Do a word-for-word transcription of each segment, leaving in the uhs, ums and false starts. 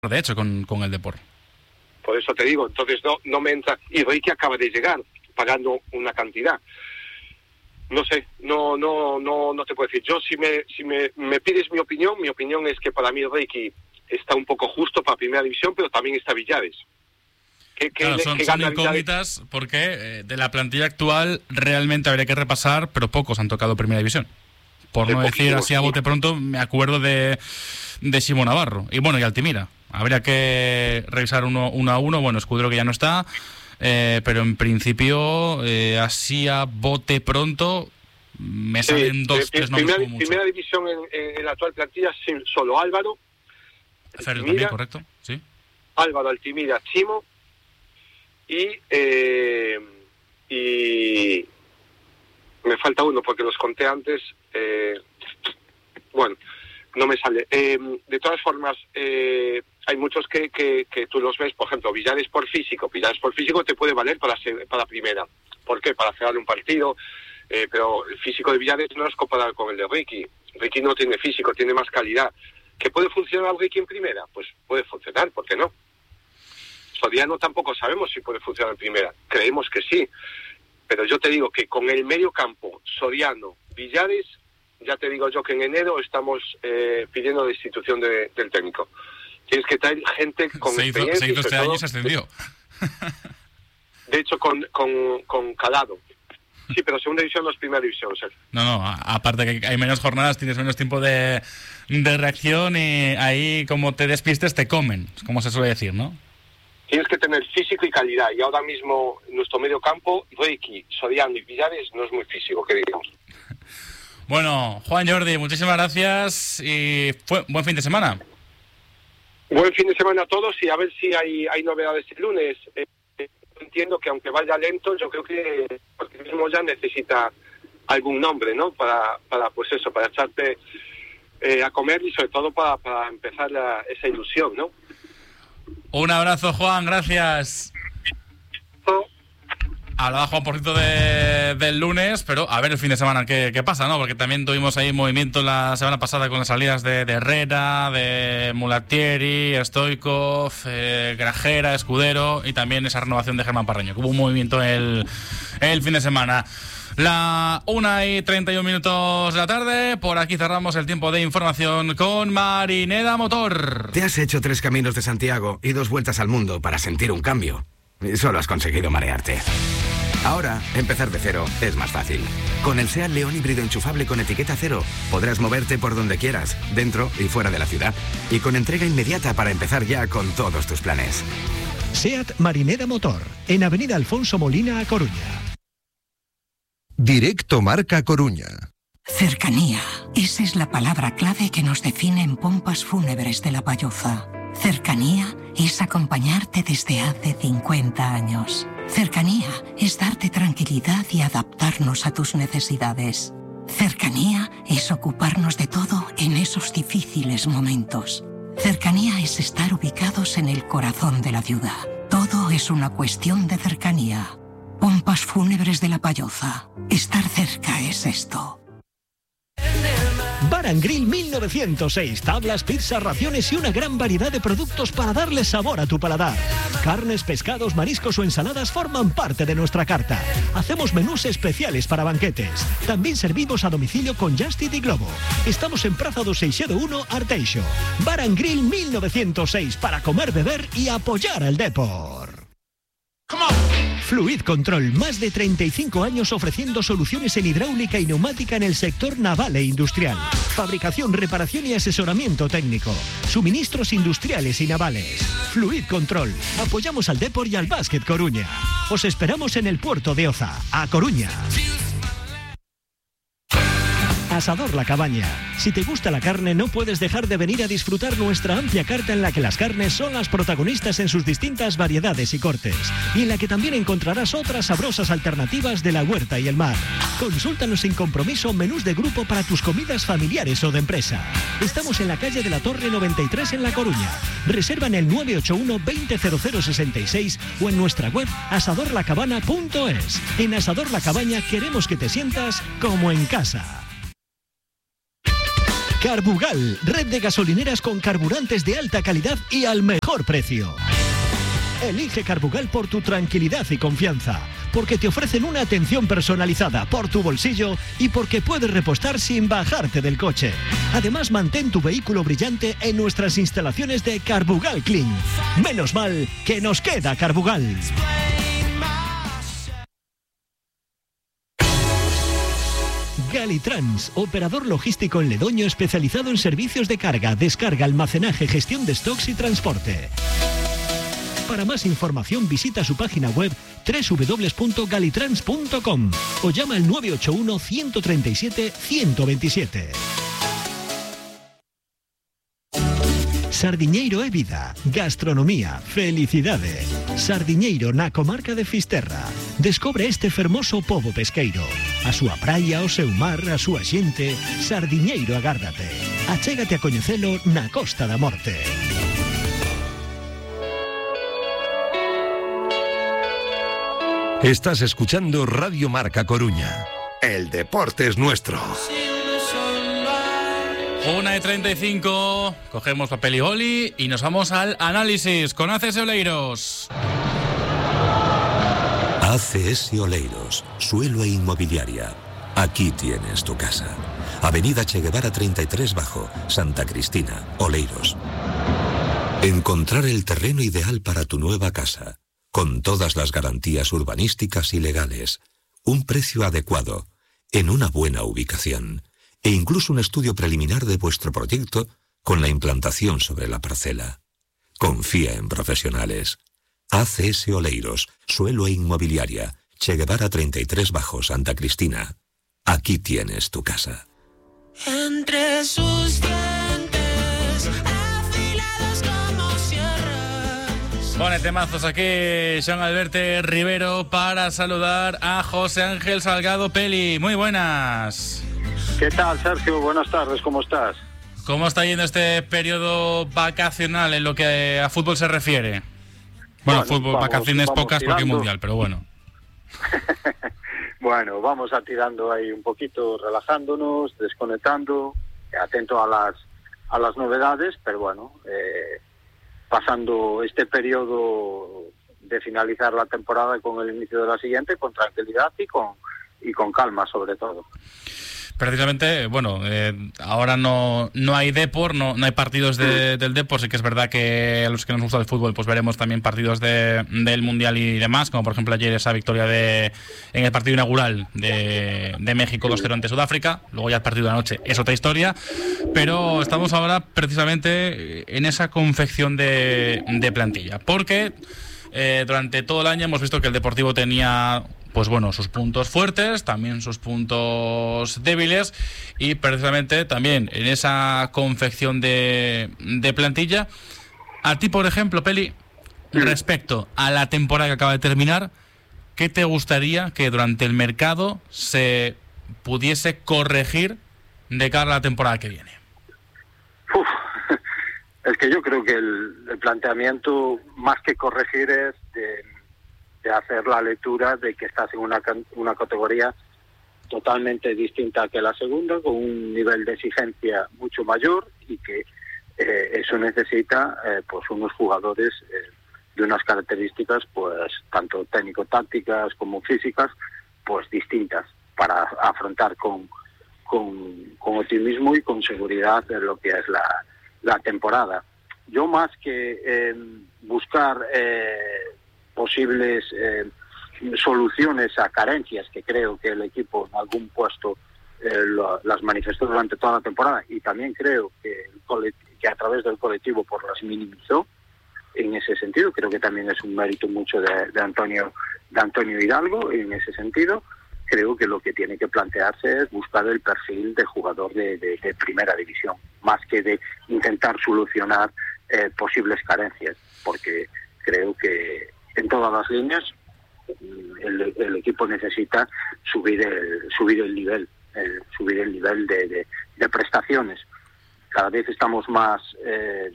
de hecho, con, con el Depor. Por eso te digo, entonces no, no me entra. Y Ricky acaba de llegar pagando una cantidad. No sé, no, no, no, no te puedo decir. Yo si me, si me, me pides mi opinión, mi opinión es que para mí Ricky está un poco justo para Primera División, pero también está Villares. ¿Qué, qué, claro, son, qué son incógnitas Villares? Porque eh, de la plantilla actual realmente habría que repasar, pero pocos han tocado Primera División. Por de no decir así a bote sí. pronto, me acuerdo de, de Simón Navarro. Y bueno, y Altimira. Habría que revisar uno, uno a uno. Bueno, Escudero que ya no está. Eh, pero en principio, eh, así a bote pronto, me sí, salen dos, de, tres nombres primera, como mucho. Primera división en, en la actual plantilla, solo Álvaro. Altimira, también, correcto, sí. Álvaro, Altimira, Chimo. Y, eh, y me falta uno porque los conté antes. Eh, bueno, no me sale. Eh, de todas formas, eh, hay muchos que, que, que tú los ves, por ejemplo, Villares por físico. Villares por físico te puede valer para ser, para primera. ¿Por qué? Para cerrar un partido. Eh, pero el físico de Villares no es comparado con el de Ricky. Ricky no tiene físico, tiene más calidad. ¿Que puede funcionar Ricky en primera? Pues puede funcionar, ¿por qué no? Soriano tampoco sabemos si puede funcionar en primera. Creemos que sí. Pero yo te digo que con el medio campo, Soriano, Villares, ya te digo yo que en enero estamos eh, pidiendo la destitución de, del técnico. Tienes que traer gente con se experiencia. Hizo, se hizo este año y se ascendió. De hecho, con, con, con calado. Sí, pero segunda división no es primera división, Sergio. No, no, aparte que hay menos jornadas, tienes menos tiempo de, de reacción y ahí como te despistes te comen, como se suele decir, ¿no? Tienes que tener físico y calidad. Y ahora mismo nuestro medio campo, Ricky, Soriano y Villares, no es muy físico, que digamos. Bueno, Juan Jordi, muchísimas gracias y fue buen fin de semana. Buen fin de semana a todos y a ver si hay, hay novedades el lunes. Eh, entiendo que aunque vaya lento, yo creo que el mismo ya necesita algún nombre, ¿no? Para, para pues eso, para echarte eh, a comer y sobre todo para, para empezar la, esa ilusión, ¿no? Un abrazo, Juan, gracias. Hablaba Juan, por cierto, de, del lunes, pero a ver el fin de semana qué, qué pasa, ¿no? Porque también tuvimos ahí movimiento la semana pasada con las salidas de, de Herrera, de Mulatieri, Stoikov, eh, Grajera, Escudero y también esa renovación de Germán Parreño. Hubo un movimiento el, el fin de semana. La una y treinta y un minutos de la tarde, por aquí cerramos el tiempo de información con Marineda Motor. Te has hecho tres caminos de Santiago y dos vueltas al mundo para sentir un cambio. Y solo has conseguido marearte. Ahora, empezar de cero es más fácil. Con el SEAT León híbrido enchufable con etiqueta cero, podrás moverte por donde quieras, dentro y fuera de la ciudad. Y con entrega inmediata para empezar ya con todos tus planes. SEAT Marineda Motor, en Avenida Alfonso Molina, A Coruña. Directo Marca Coruña. Cercanía. Esa es la palabra clave que nos define en Pompas Fúnebres de La Palloza. Cercanía es acompañarte desde hace cincuenta años. Cercanía es darte tranquilidad y adaptarnos a tus necesidades. Cercanía es ocuparnos de todo en esos difíciles momentos. Cercanía es estar ubicados en el corazón de la ciudad. Todo es una cuestión de cercanía. Pompas Fúnebres de La Palloza. Estar cerca es esto. Bar and Grill mil novecientos seis. Tablas, pizzas, raciones y una gran variedad de productos para darle sabor a tu paladar. Carnes, pescados, mariscos o ensaladas forman parte de nuestra carta. Hacemos menús especiales para banquetes. También servimos a domicilio con Just Eat y Globo. Estamos en Praza do Seixedo uno, Arteixo. Bar and Grill mil novecientos seis para comer, beber y apoyar al Depor. Fluid Control, más de treinta y cinco años ofreciendo soluciones en hidráulica y neumática en el sector naval e industrial. Fabricación, reparación y asesoramiento técnico. Suministros industriales y navales. Fluid Control. Apoyamos al Depor y al Básquet Coruña. Os esperamos en el puerto de Oza, A Coruña. Asador La Cabaña. Si te gusta la carne, no puedes dejar de venir a disfrutar nuestra amplia carta en la que las carnes son las protagonistas en sus distintas variedades y cortes, y en la que también encontrarás otras sabrosas alternativas de la huerta y el mar. Consúltanos sin compromiso menús de grupo para tus comidas familiares o de empresa. Estamos en la calle de la Torre noventa y tres en La Coruña. Reserva en el nueve ocho uno, veinte cero cero sesenta y seis o en nuestra web asador la cabana punto es. En Asador La Cabaña queremos que te sientas como en casa. Carbugal, red de gasolineras con carburantes de alta calidad y al mejor precio. Elige Carbugal por tu tranquilidad y confianza, porque te ofrecen una atención personalizada por tu bolsillo y porque puedes repostar sin bajarte del coche. Además, mantén tu vehículo brillante en nuestras instalaciones de Carbugal Clean. Menos mal que nos queda Carbugal. Galitrans, operador logístico en Ledoño especializado en servicios de carga, descarga, almacenaje, gestión de stocks y transporte. Para más información visita su página web doble u doble u doble u punto galitrans punto com o llama al nueve ocho uno, uno tres siete, uno dos siete. Sardiñeiro é vida, gastronomía, felicidade. Sardiñeiro na comarca de Fisterra. Descobre este fermoso pobo pesqueiro. A súa praia, o seu mar, a súa xente. Sardiñeiro agárdate. Achégate a coñecelo na Costa da Morte. Estás escuchando Radio Marca Coruña. El deporte es nuestro. una y treinta y cinco, cogemos papel y boli y nos vamos al análisis con A C S Oleiros. A C S Oleiros, suelo e inmobiliaria. Aquí tienes tu casa. Avenida Che Guevara treinta y tres Bajo, Santa Cristina, Oleiros. Encontrar el terreno ideal para tu nueva casa, con todas las garantías urbanísticas y legales, un precio adecuado, en una buena ubicación, e incluso un estudio preliminar de vuestro proyecto con la implantación sobre la parcela. Confía en profesionales. A C S Oleiros, suelo e inmobiliaria, Che Guevara treinta y tres Bajo, Santa Cristina. Aquí tienes tu casa. Entre sus dientes, afilados como sierras. Pone temazos aquí Joan Alberto Rivero para saludar a José Ángel Salgado Peli. Muy buenas. ¿Qué tal, Sergio? Buenas tardes, ¿cómo estás? ¿Cómo está yendo este periodo vacacional en lo que a fútbol se refiere? Bueno, bueno fútbol, vamos, vacaciones vamos pocas tirando. Porque hay mundial, pero bueno. Bueno, vamos a tirando ahí un poquito, relajándonos, desconectando, atento a las a las novedades, pero bueno, eh, pasando este periodo de finalizar la temporada con el inicio de la siguiente, con tranquilidad y con y con calma sobre todo. Precisamente, bueno, eh, ahora no no hay Depor, no, no hay partidos de, del Depor, sí que es verdad que a los que nos gusta el fútbol pues veremos también partidos de, del Mundial y demás, como por ejemplo ayer esa victoria de en el partido inaugural de, de México dos cero ante Sudáfrica, luego ya el partido de la noche es otra historia, pero estamos ahora precisamente en esa confección de, de plantilla, porque eh, durante todo el año hemos visto que el Deportivo tenía pues bueno, sus puntos fuertes, también sus puntos débiles y precisamente también en esa confección de, de plantilla. A ti, por ejemplo, Peli, respecto a la temporada que acaba de terminar, ¿qué te gustaría que durante el mercado se pudiese corregir de cara a la temporada que viene? Uf, es que yo creo que el, el planteamiento, más que corregir, es de... de hacer la lectura de que estás en una, una categoría totalmente distinta que la segunda, con un nivel de exigencia mucho mayor y que eh, eso necesita eh, pues unos jugadores eh, de unas características pues tanto técnico-tácticas como físicas pues distintas para afrontar con, con, con optimismo y con seguridad en lo que es la, la temporada. Yo más que eh, buscar eh, posibles eh, soluciones a carencias que creo que el equipo en algún puesto eh, lo, las manifestó durante toda la temporada y también creo que, el que a través del colectivo pues las minimizó en ese sentido. Creo que también es un mérito mucho de, de Antonio de Antonio Hidalgo. En ese sentido creo que lo que tiene que plantearse es buscar el perfil de jugador de, de, de primera división, más que de intentar solucionar eh, posibles carencias, porque creo que en todas las líneas el, el equipo necesita subir el subir el nivel el, subir el nivel de, de, de prestaciones. Cada vez estamos más eh,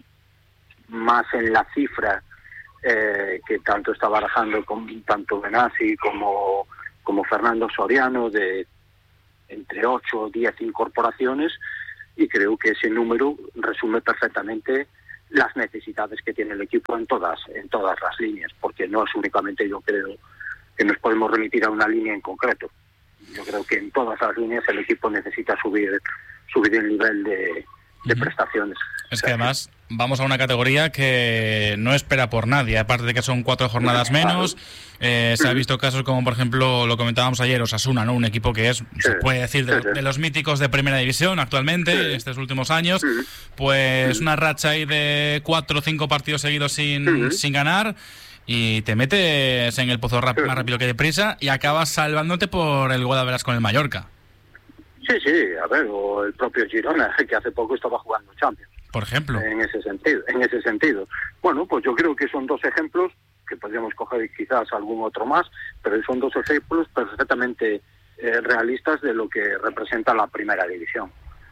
más en la cifra eh, que tanto está barajando con tanto Benassi como como Fernando Soriano, de entre ocho o diez incorporaciones, y creo que ese número resume perfectamente las necesidades que tiene el equipo en todas en todas las líneas, porque no es únicamente, yo creo, que nos podemos remitir a una línea en concreto. Yo creo que en todas las líneas el equipo necesita subir subir el nivel de, de uh-huh. prestaciones. Es que además vamos a una categoría que no espera por nadie, aparte de que son cuatro jornadas menos. Eh, se ha visto casos como, por ejemplo, lo comentábamos ayer, Osasuna, ¿no? Un equipo que es, sí, se puede decir, de, sí, sí. de los míticos de primera división actualmente, sí. estos últimos años. Sí. Pues sí. una racha ahí de cuatro o cinco partidos seguidos sin, sí. sin ganar, y te metes en el pozo rap- sí. más rápido que deprisa y acabas salvándote por el Guadalajara con el Mallorca. Sí, sí, a ver, o el propio Girona, que hace poco estaba jugando Champions. Por ejemplo. En ese sentido, en ese sentido. Bueno, pues yo creo que son dos ejemplos, que podríamos coger quizás algún otro más, pero son dos ejemplos perfectamente eh, realistas de lo que representa la primera división.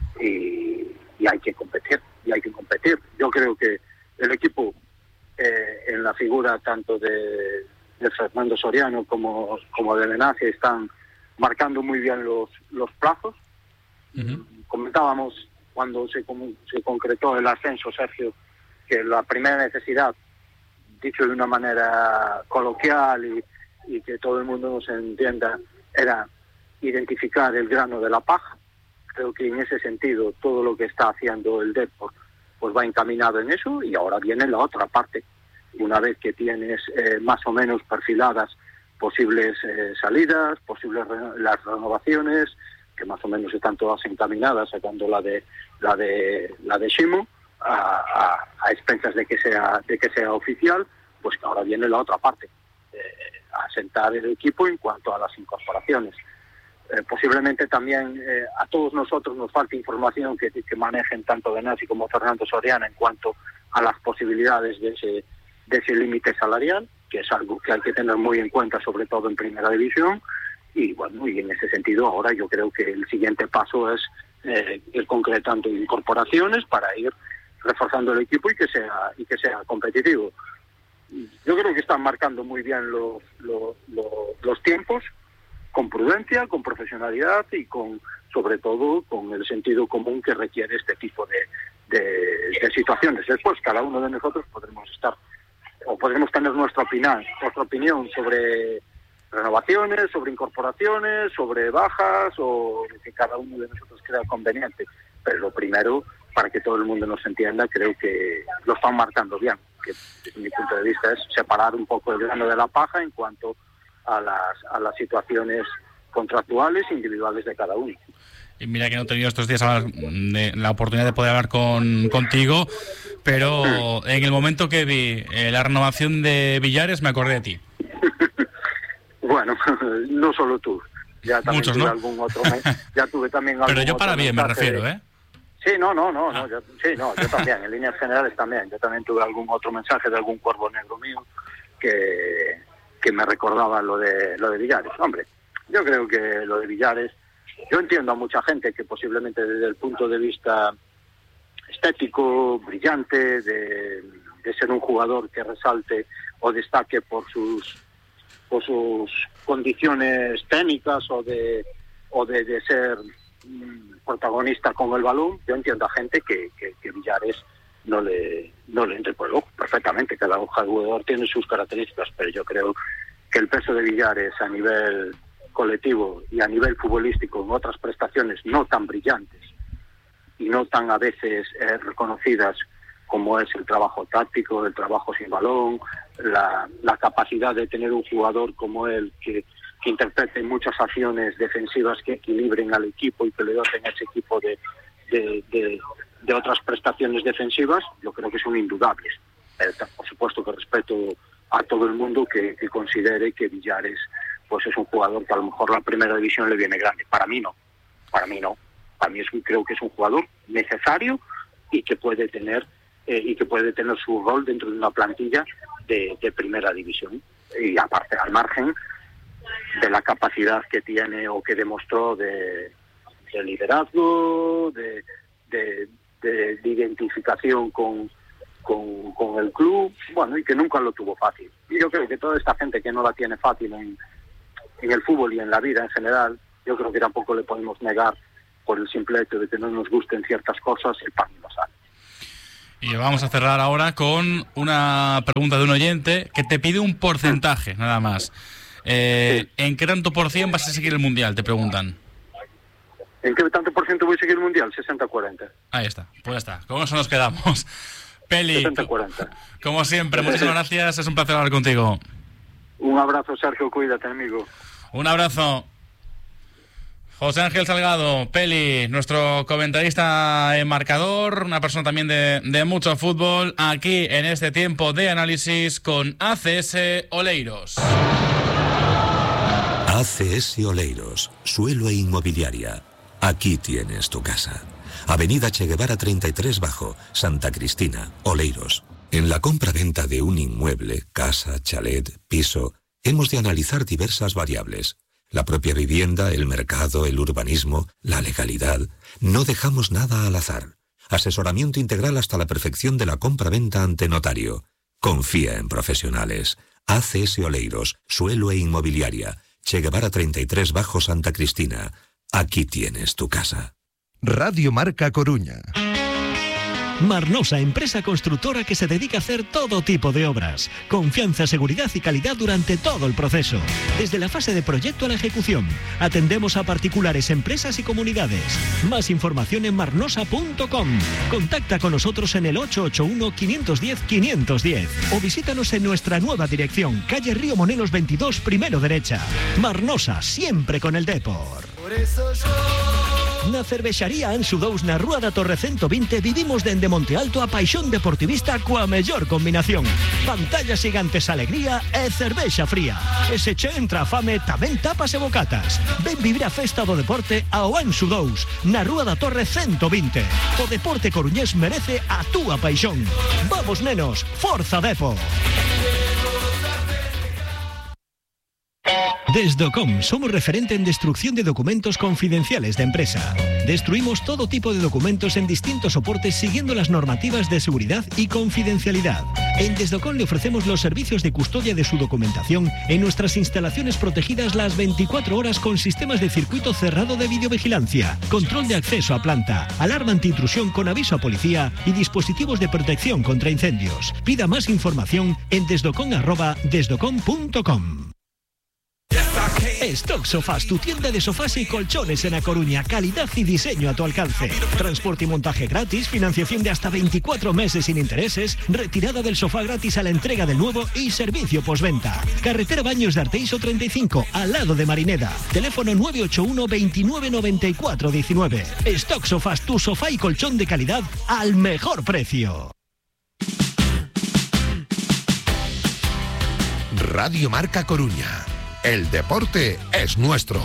Y, y hay que competir, y hay que competir. Yo creo que el equipo, eh, en la figura tanto de, de Fernando Soriano como, como de Benacia, están marcando muy bien los, los plazos. Uh-huh. Comentábamos cuando se, se concretó el ascenso, Sergio, que la primera necesidad, dicho de una manera coloquial y, y que todo el mundo nos entienda, era identificar el grano de la paja. Creo que en ese sentido todo lo que está haciendo el Depor pues va encaminado en eso, y ahora viene la otra parte. Una vez que tienes eh, más o menos perfiladas posibles eh, salidas, posibles re- las renovaciones, que más o menos están todas encaminadas, sacando la de la de la de Shimo, a, a, a expensas de que sea de que sea oficial, pues que ahora viene la otra parte, eh, a sentar el equipo en cuanto a las incorporaciones. Eh, posiblemente también eh, a todos nosotros nos falta información que, que manejen tanto Benassi como Fernando Soriano en cuanto a las posibilidades de ese de ese límite salarial, que es algo que hay que tener muy en cuenta, sobre todo en primera división. Y bueno, y en ese sentido ahora yo creo que el siguiente paso es eh, ir concretando incorporaciones para ir reforzando el equipo y que sea y que sea competitivo. Yo creo que están marcando muy bien los los, los, los tiempos, con prudencia, con profesionalidad y con, sobre todo, con el sentido común que requiere este tipo de, de, de situaciones. Después cada uno de nosotros podremos estar o podremos tener nuestra opinión, nuestra opinión sobre renovaciones, sobre incorporaciones, sobre bajas, o lo que cada uno de nosotros crea conveniente. Pero lo primero, para que todo el mundo nos entienda, creo que lo están marcando bien, que desde mi punto de vista es separar un poco el grano de la paja en cuanto a las a las situaciones contractuales e individuales de cada uno. Y mira que no he tenido estos días la oportunidad de poder hablar con contigo, pero en el momento que vi eh, la renovación de Villares me acordé de ti. Bueno, no solo tú, ya también Muchos, tuve ¿no? algún otro, ya tuve también algún Pero yo para bien me refiero, de... ¿eh? Sí, no, no, no, ah. no yo, sí, no, yo también, en líneas generales también, yo también tuve algún otro mensaje de algún cuervo negro mío que, que me recordaba lo de lo de Villares. Hombre, yo creo que lo de Villares, yo entiendo a mucha gente que posiblemente desde el punto de vista estético, brillante, de, de ser un jugador que resalte o destaque por sus por sus condiciones técnicas o de o de, de ser mm, protagonista con el balón. Yo entiendo a gente que, que, que Villares no le no le entre por el ojo perfectamente. Cada jugador tiene sus características, pero yo creo que el peso de Villares a nivel colectivo y a nivel futbolístico en otras prestaciones no tan brillantes y no tan a veces eh, reconocidas como es el trabajo táctico, el trabajo sin balón, la, la capacidad de tener un jugador como él que, que interprete muchas acciones defensivas que equilibren al equipo y que le doten a ese equipo de, de, de, de otras prestaciones defensivas. Yo creo que son indudables. Eh, por supuesto que respeto a todo el mundo que, que considere que Villares pues es un jugador que a lo mejor la primera división le viene grande. Para mí no, para mí no. Para mí es un, creo que es un jugador necesario y que puede tener eh, y que puede tener su rol dentro de una plantilla de, de primera división. Y aparte, al margen de la capacidad que tiene o que demostró de, de liderazgo, de, de, de, de identificación con, con, con el club, bueno, y que nunca lo tuvo fácil. Y yo creo que toda esta gente que no la tiene fácil en, en el fútbol y en la vida en general, yo creo que tampoco le podemos negar por el simple hecho de que no nos gusten ciertas cosas, el pan no sale. Y vamos a cerrar ahora con una pregunta de un oyente que te pide un porcentaje, nada más. Eh, sí. ¿En qué tanto por cien vas a seguir el Mundial? Te preguntan. ¿En qué tanto por ciento voy a seguir el Mundial? sesenta cuarenta. Ahí está, pues ya está. Con eso nos quedamos. Peli, sesenta cuarenta. Como siempre, muchísimas gracias. Es un placer hablar contigo. Un abrazo, Sergio. Cuídate, amigo. Un abrazo. José Ángel Salgado, Peli, nuestro comentarista en marcador, una persona también de, de mucho fútbol, aquí en este tiempo de análisis con A C S Oleiros. A C S Oleiros, suelo e inmobiliaria. Aquí tienes tu casa. Avenida Che Guevara treinta y tres Bajo, Santa Cristina, Oleiros. En la compra-venta de un inmueble, casa, chalet, piso, hemos de analizar diversas variables. La propia vivienda, el mercado, el urbanismo, la legalidad. No dejamos nada al azar. Asesoramiento integral hasta la perfección de la compra-venta ante notario. Confía en profesionales. A C S Oleiros, suelo e inmobiliaria. Che Guevara treinta y tres Bajo, Santa Cristina. Aquí tienes tu casa. Radio Marca Coruña. Marnosa, empresa constructora que se dedica a hacer todo tipo de obras. Confianza, seguridad y calidad durante todo el proceso. Desde la fase de proyecto a la ejecución. Atendemos a particulares, empresas y comunidades. Más información en marnosa punto com. Contacta con nosotros en el ocho ocho uno, cinco uno cero, cinco uno cero o visítanos en nuestra nueva dirección, calle Río Monelos veintidós, primero derecha. Marnosa, siempre con el Depor. Por eso yo... Na cervexaría Anxo dous na Rúa da Torre ciento veinte vivimos dende Monte Alto a paixón deportivista coa mellor combinación. Pantallas gigantes, alegría e cervexa fría. E se che entra a fame, tamén tapas e bocatas. Ven vivir a festa do deporte ao Anxo dous na Rúa da Torre ciento veinte. O deporte coruñés merece a túa paixón. Vamos, nenos, forza Depo! Desdocom, somos referente en destrucción de documentos confidenciales de empresa. Destruimos todo tipo de documentos en distintos soportes siguiendo las normativas de seguridad y confidencialidad. En Desdocom le ofrecemos los servicios de custodia de su documentación en nuestras instalaciones protegidas las veinticuatro horas con sistemas de circuito cerrado de videovigilancia, control de acceso a planta, alarma antiintrusión con aviso a policía y dispositivos de protección contra incendios. Pida más información en desdocom arroba desdocom punto com. Stock Sofás, tu tienda de sofás y colchones en A Coruña. Calidad y diseño a tu alcance. Transporte y montaje gratis, financiación de hasta veinticuatro meses sin intereses, retirada del sofá gratis a la entrega del nuevo y servicio postventa. Carretera Baños de Arteixo treinta y cinco, al lado de Marineda. Teléfono nueve ocho uno, veintinueve, noventa y cuatro, diecinueve. Stock Sofás, tu sofá y colchón de calidad al mejor precio. Radio Marca Coruña. El deporte es nuestro.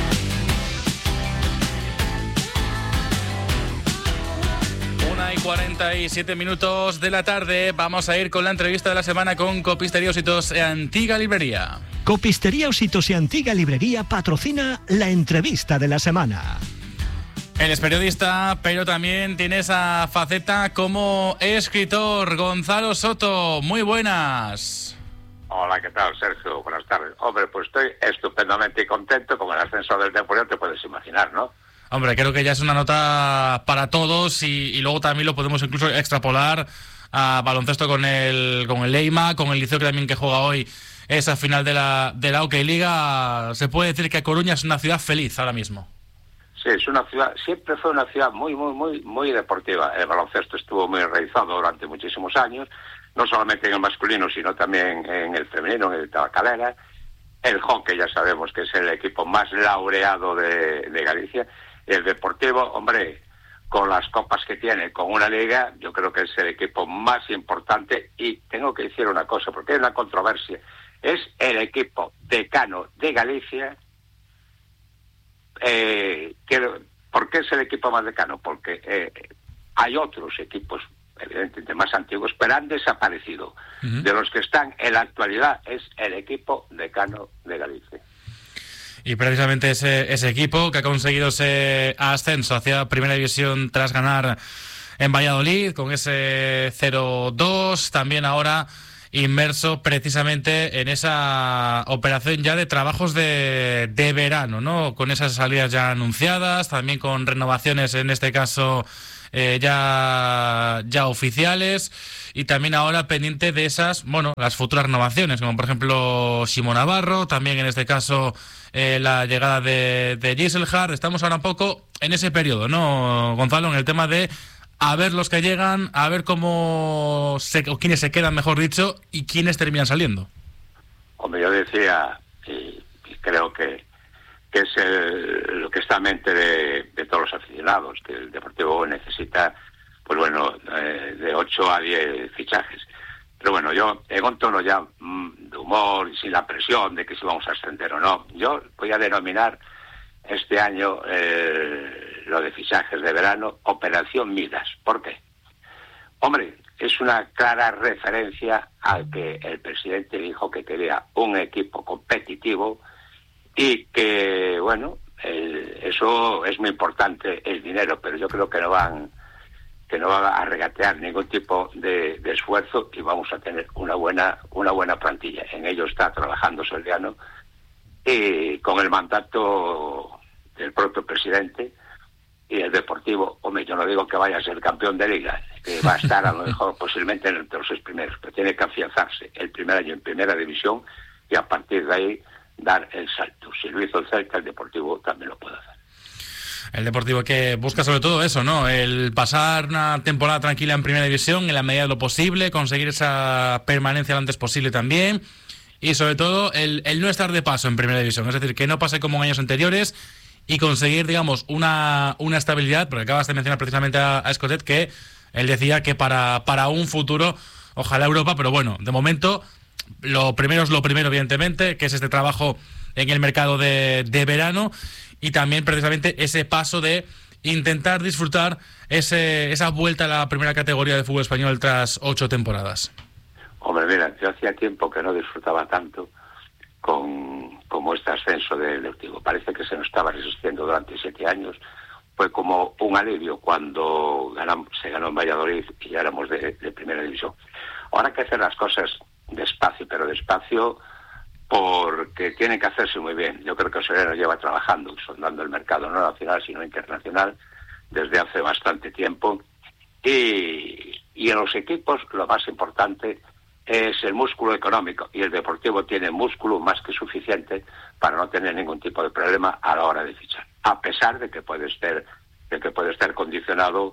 Una y cuarenta y siete minutos de la tarde. Vamos a ir con la entrevista de la semana con Copistería Ositos e Antiga Librería. Copistería Ositos y Antiga Librería patrocina la entrevista de la semana. Él es periodista, pero también tiene esa faceta como escritor. Gonzalo Soto, muy buenas. Hola, ¿qué tal, Sergio? Buenas tardes. Hombre, pues estoy estupendamente contento con el ascenso del Depor, te puedes imaginar, ¿no? Hombre, creo que ya es una nota para todos y, y luego también lo podemos incluso extrapolar a baloncesto con el con el Leima, con el Liceo que también que juega hoy esa final de la de la Hockey Liga. Se puede decir que Coruña es una ciudad feliz ahora mismo. Sí, es una ciudad, siempre fue una ciudad muy, muy, muy, muy deportiva. El baloncesto estuvo muy realizado durante muchísimos años, no solamente en el masculino, sino también en el femenino, en el Tabacalera. El hockey ya sabemos que es el equipo más laureado de, de Galicia. Y el Deportivo, hombre, con las copas que tiene, con una liga, yo creo que es el equipo más importante. Y tengo que decir una cosa, porque hay una controversia. Es el equipo decano de Galicia. Eh, que, ¿Por qué es el equipo más decano? Porque eh, hay otros equipos evidentemente más antiguos, pero han desaparecido. Uh-huh. De los que están en la actualidad es el equipo decano de Galicia. Y precisamente ese, ese equipo que ha conseguido ese ascenso hacia Primera División tras ganar en Valladolid con ese cero dos, también ahora inmerso precisamente en esa operación ya de trabajos de, de verano, ¿no? Con esas salidas ya anunciadas, también con renovaciones en este caso eh, ya, ya oficiales, y también ahora pendiente de esas, bueno, las futuras renovaciones, como por ejemplo Simón Navarro, también en este caso eh, la llegada de, de Giselhard. Estamos ahora un poco en ese periodo, ¿no, Gonzalo? En el tema de a ver los que llegan, a ver cómo se, o quiénes se quedan, mejor dicho, y quiénes terminan saliendo. Hombre, yo decía, y, y creo que, que es el, lo que está en mente de, de todos los aficionados, que el Deportivo necesita, pues bueno, eh, de ocho a diez fichajes. Pero bueno, yo, en un tono ya mmm, de humor y sin la presión de que si vamos a ascender o no, yo voy a denominar este año eh, lo de fichajes de verano Operación Midas. ¿Por qué? Hombre, es una clara referencia al que el presidente dijo que quería un equipo competitivo y que, bueno, el, eso es muy importante, el dinero, pero yo creo que no van que no va a regatear ningún tipo de, de esfuerzo y vamos a tener una buena una buena plantilla. En ello está trabajando Soriano y con el mandato del propio presidente y el Deportivo. Hombre, yo no digo que vaya a ser campeón de liga, que va a estar a lo mejor posiblemente entre los seis primeros, pero tiene que afianzarse el primer año en primera división y a partir de ahí dar el salto. Si lo hizo el Celta, el Deportivo también lo puede hacer. El Deportivo que busca sobre todo eso, ¿no? El pasar una temporada tranquila en primera división en la medida de lo posible, conseguir esa permanencia lo antes posible también, y sobre todo el, el no estar de paso en primera división, es decir, que no pase como en años anteriores y conseguir, digamos, una, una estabilidad, porque acabas de mencionar precisamente a, a Escotet, que él decía que para, para un futuro, ojalá Europa, pero bueno, de momento lo primero es lo primero, evidentemente, que es este trabajo en el mercado de, de verano, y también precisamente ese paso de intentar disfrutar ese, esa vuelta a la primera categoría de fútbol español tras ocho temporadas. Hombre, mira, yo hacía tiempo que no disfrutaba tanto con como este ascenso del Deportivo. Parece que se nos estaba resistiendo durante siete años. Fue como un alivio cuando ganamos, se ganó en Valladolid y ya éramos de, de primera división. Ahora hay que hacer las cosas despacio, pero despacio porque tienen que hacerse muy bien. Yo creo que Soriano lleva trabajando, sondando el mercado no nacional sino internacional desde hace bastante tiempo, y, y en los equipos lo más importante es el músculo económico, y el Deportivo tiene músculo más que suficiente para no tener ningún tipo de problema a la hora de fichar, a pesar de que puede estar de que puede estar condicionado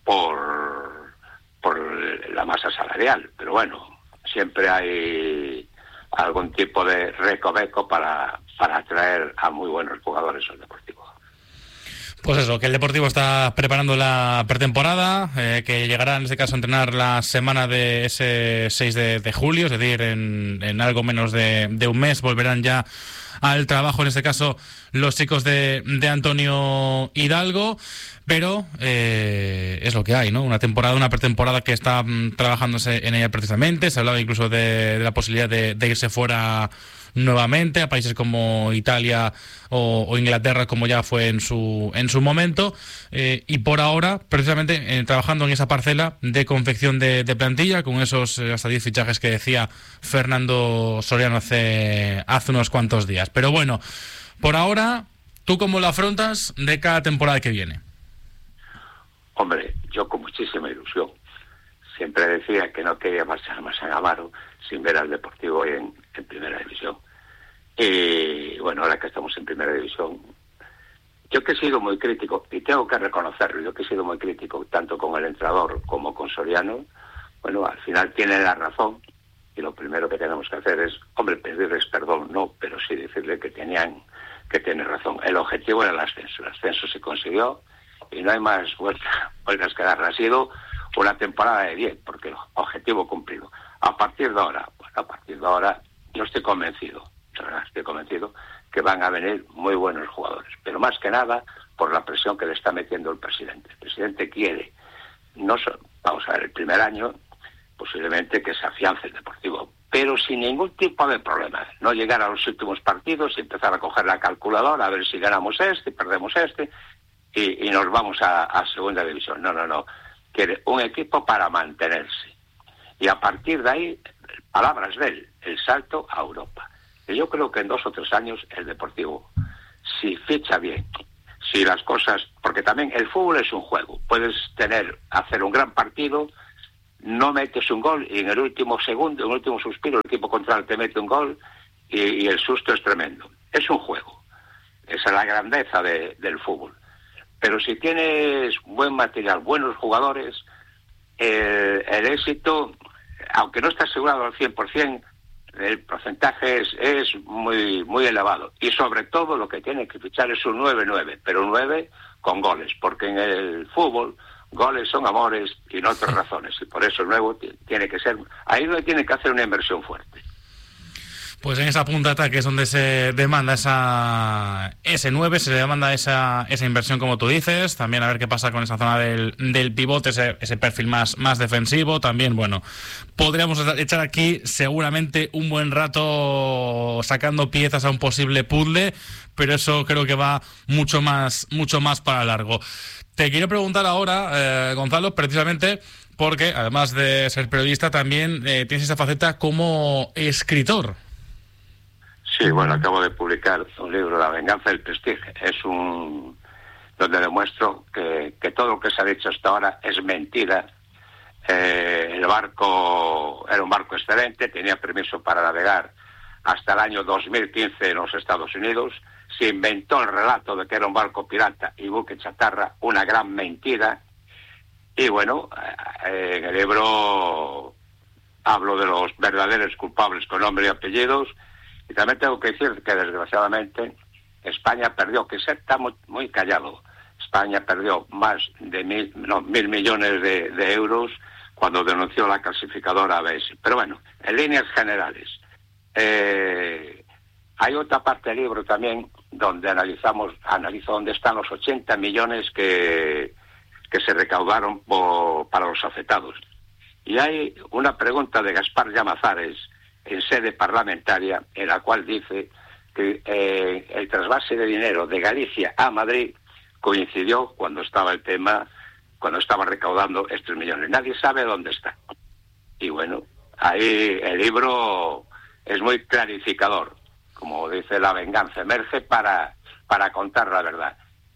por por la masa salarial, pero bueno, siempre hay algún tipo de recoveco para, para atraer a muy buenos jugadores al Deportivo. Pues eso, que el Deportivo está preparando la pretemporada, eh, que llegará en este caso a entrenar la semana de ese seis de, de julio, es decir, en, en algo menos de, de un mes volverán ya al trabajo, en este caso los chicos de, de Antonio Hidalgo, pero eh, es lo que hay, ¿no? Una temporada, una pretemporada que está mm, trabajándose en ella precisamente. Se ha hablado incluso de, de la posibilidad de, de irse fuera nuevamente a países como Italia o, o Inglaterra, como ya fue en su en su momento, eh, y por ahora precisamente eh, trabajando en esa parcela de confección de, de plantilla con esos eh, hasta diez fichajes que decía Fernando Soriano hace hace unos cuantos días. Pero bueno, por ahora, ¿tú cómo lo afrontas de cada temporada que viene? Hombre, yo con muchísima ilusión. Siempre decía que no quería marchar más a Amaro sin ver al Deportivo en, en primera división. Y bueno, ahora que estamos en primera división, yo que he sido muy crítico, y tengo que reconocerlo, yo que he sido muy crítico tanto con el entrenador como con Soriano, bueno, al final tienen la razón, y lo primero que tenemos que hacer es, hombre, pedirles perdón, no, pero sí decirle que tenían que tienen razón. El objetivo era el ascenso, el ascenso se consiguió, y no hay más vuelta, vueltas que dar. Ha sido una temporada de diez, porque el objetivo cumplido. A partir de ahora, bueno, a partir de ahora, yo estoy convencido, de verdad, estoy convencido que van a venir muy buenos jugadores, pero más que nada por la presión que le está metiendo el presidente. El presidente quiere, no so, vamos a ver, el primer año, posiblemente que se afiance el Deportivo, pero sin ningún tipo de problema. No llegar a los últimos partidos y empezar a coger la calculadora, a ver si ganamos este, perdemos este, y, y nos vamos a, a segunda división. No, no, no. Quiere un equipo para mantenerse. Y a partir de ahí, palabras de él, el salto a Europa. Y yo creo que en dos o tres años el Deportivo, si ficha bien, si las cosas, porque también el fútbol es un juego, puedes tener, hacer un gran partido, no metes un gol y en el último segundo, en el último suspiro, el equipo contrario te mete un gol y, y el susto es tremendo. Es un juego, esa es la grandeza de, del fútbol. Pero si tienes buen material, buenos jugadores, el, el éxito, aunque no está asegurado al cien por ciento, el porcentaje es, es muy muy elevado. Y sobre todo lo que tiene que fichar es un nueve nueve, pero un nueve con goles, porque en el fútbol goles son amores y no otras razones. Y por eso el nuevo tiene que ser, ahí no tiene que hacer una inversión fuerte. Pues en esa punta de ataque es donde se demanda esa ese nueve, se demanda esa esa inversión, como tú dices. También a ver qué pasa con esa zona del, del pivote, ese, ese perfil más, más defensivo. También, bueno, podríamos echar aquí seguramente un buen rato sacando piezas a un posible puzzle, pero eso creo que va mucho más, mucho más para largo. Te quiero preguntar ahora, eh, Gonzalo, precisamente porque además de ser periodista también eh, tienes esa faceta como escritor. Sí, bueno, acabo de publicar un libro, La venganza del prestigio. Es un donde demuestro que, que todo lo que se ha dicho hasta ahora es mentira. Eh, el barco era un barco excelente, tenía permiso para navegar hasta el año dos mil quince en los Estados Unidos. Se inventó el relato de que era un barco pirata y buque chatarra, una gran mentira. Y bueno, eh, en el libro hablo de los verdaderos culpables con nombre y apellidos. Y también tengo que decir que desgraciadamente España perdió, que se está muy, muy callado, España perdió más de mil, no, mil millones de, de euros cuando denunció la clasificadora A B S. Pero bueno, en líneas generales, eh, hay otra parte del libro también donde analizamos, analizo dónde están los ochenta millones que, que se recaudaron por, para los afectados. Y hay una pregunta de Gaspar Llamazares en sede parlamentaria, en la cual dice que eh, el trasvase de dinero de Galicia a Madrid coincidió cuando estaba el tema, cuando estaba recaudando estos millones. Nadie sabe dónde está. Y bueno, ahí el libro es muy clarificador. Como dice, la venganza emerge para, para contar la verdad.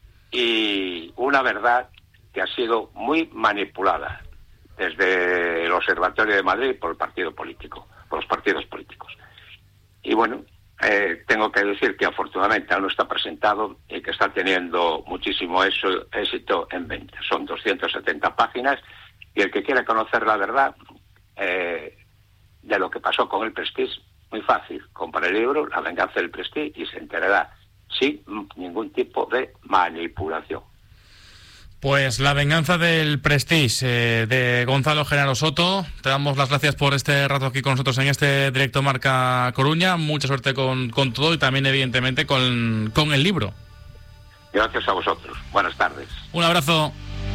Y una verdad que ha sido muy manipulada desde el Observatorio de Madrid por el partido político. por los partidos políticos. Y bueno, eh, tengo que decir que afortunadamente aún no está presentado y que está teniendo muchísimo eso, éxito en venta. Son doscientas setenta páginas y el que quiera conocer la verdad eh, de lo que pasó con el Prestige, muy fácil, compra el libro La venganza del Prestige y se enterará sin ningún tipo de manipulación. Pues La venganza del Prestige, eh, de Gonzalo Genaro Soto. Te damos las gracias por este rato aquí con nosotros en este Directo Marca Coruña. Mucha suerte con, con todo y también, evidentemente, con, con el libro. Gracias a vosotros. Buenas tardes. Un abrazo.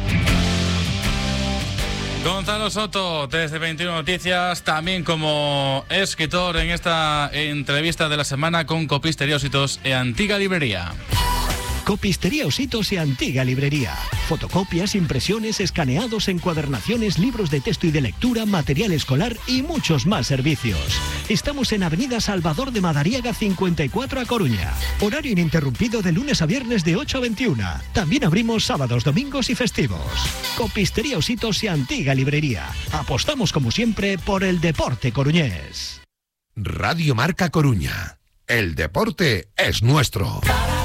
Gonzalo Soto, desde veintiuno Noticias, también como escritor en esta entrevista de la semana con Copistería Ositos e Antiga Librería. Copistería Ositos y Antiga Librería. Fotocopias, impresiones, escaneados, encuadernaciones, libros de texto y de lectura, material escolar y muchos más servicios. Estamos en Avenida Salvador de Madariaga cincuenta y cuatro a Coruña. Horario ininterrumpido de lunes a viernes de ocho a veintiuna. También abrimos sábados, domingos y festivos. Copistería Ositos y Antiga Librería. Apostamos como siempre por el deporte coruñés. Radio Marca Coruña. El deporte es nuestro.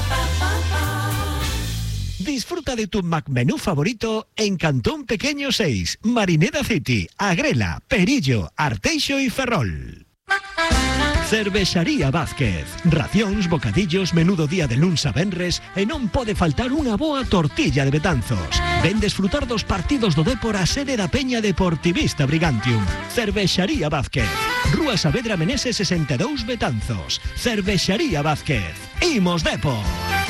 Disfruta de tu McMenú favorito en Cantón Pequeño seis, Marineda City, Agrela, Perillo, Arteixo y Ferrol. Cervexaría Vázquez. Racións, bocadillos, menudo día de luns a venres e non pode faltar unha boa tortilla de Betanzos. Ven desfrutar dos partidos do Dépor a sede da Peña Deportivista Brigantium. Cervexaría Vázquez. Rúa Saavedra Meneses sesenta e dous Betanzos. Cervexaría Vázquez. Imos Dépor.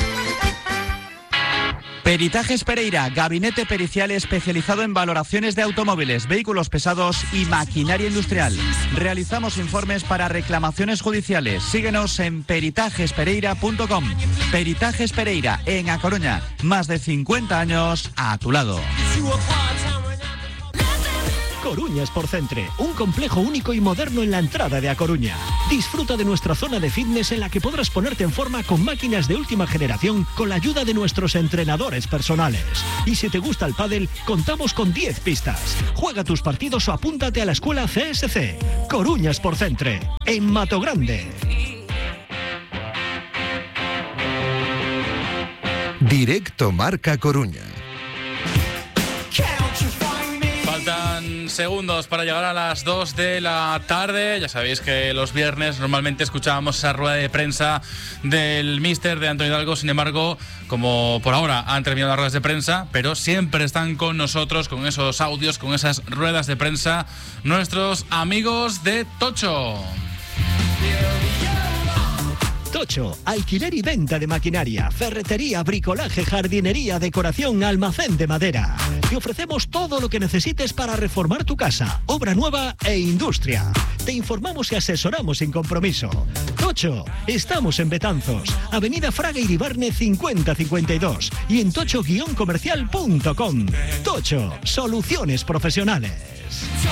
Peritajes Pereira, gabinete pericial especializado en valoraciones de automóviles, vehículos pesados y maquinaria industrial. Realizamos informes para reclamaciones judiciales. Síguenos en peritajes pereira punto com. Peritajes Pereira, en A Coruña. Más de cincuenta años a tu lado. Coruña Sportcentre, un complejo único y moderno en la entrada de A Coruña. Disfruta de nuestra zona de fitness en la que podrás ponerte en forma con máquinas de última generación con la ayuda de nuestros entrenadores personales. Y si te gusta el pádel, contamos con diez pistas. Juega tus partidos o apúntate a la escuela C S C. Coruña Sportcentre, en Mato Grande. Directo Marca Coruña. Faltan segundos para llegar a las dos de la tarde. Ya sabéis que los viernes normalmente escuchábamos esa rueda de prensa del míster de Antonio Hidalgo. Sin embargo, como por ahora han terminado las ruedas de prensa, pero siempre están con nosotros, con esos audios, con esas ruedas de prensa, nuestros amigos de Tocho. Tocho, alquiler y venta de maquinaria, ferretería, bricolaje, jardinería, decoración, almacén de madera. Te ofrecemos todo lo que necesites para reformar tu casa, obra nueva e industria. Te informamos y asesoramos sin compromiso. Tocho, estamos en Betanzos, Avenida Fraga Iribarne cincuenta cincuenta y dos y en tocho guion comercial punto com. Tocho, soluciones profesionales.